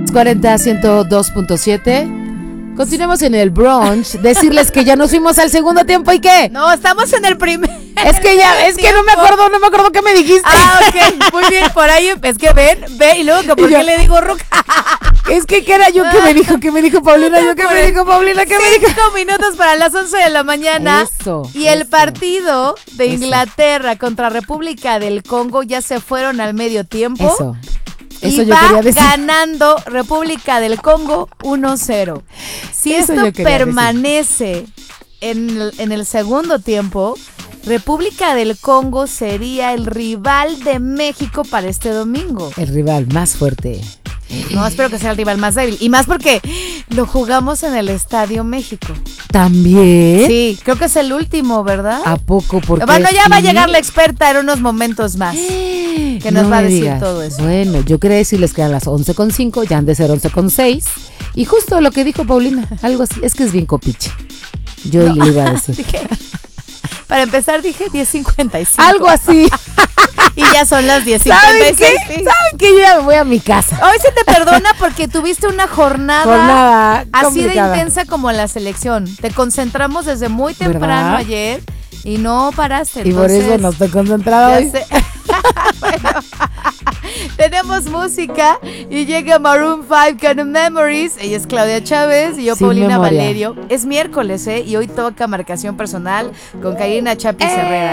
Hot 40 102.7. Continuamos en el brunch. Decirles que ya nos fuimos al segundo tiempo. ¿Y qué? No, estamos en el primer. Es que no me acuerdo qué me dijiste. Ok, muy bien, por ahí. Es que ve, y luego que por qué le digo Ruca. Es que ¿qué era yo que me dijo Paulina? Yo que me dijo Paulina, ¿qué me dijo? 5 minutos para las 11 de la mañana. Y el partido de Inglaterra contra República del Congo ya se fueron al medio tiempo. Eso y yo va quería decir. ganando República del Congo 1-0. Si Eso esto permanece en el segundo tiempo, República del Congo sería el rival de México para este domingo. El rival más fuerte. No, espero que sea el rival más débil. Y más porque lo jugamos en el Estadio México. ¿También? Sí, creo que es el último, ¿verdad? ¿A poco? Porque bueno, ya va a llegar la experta en unos momentos más. Que nos va a decir todo eso. Bueno, yo quería decirles que a las 11:05 ya han de ser 11:06. Y justo lo que dijo Paulina, algo así. Es que es bien copiche. Yo le iba a decir. Para empezar dije 10:55. Algo así. Y ya son las 10:56. ¿Saben qué? Yo ya me voy a mi casa. Hoy se te perdona porque tuviste una jornada así complicada. de intensa como la selección. Te concentramos desde muy temprano, ¿verdad? Ayer y no paraste. Y por eso no estoy concentrada hoy. Bueno, tenemos música y llega Maroon 5 con Memories. Ella es Claudia Chávez y yo Sin Paulina memoria. Valerio. Es miércoles, y hoy toca Marcación Personal con Karina Chapis Herrera.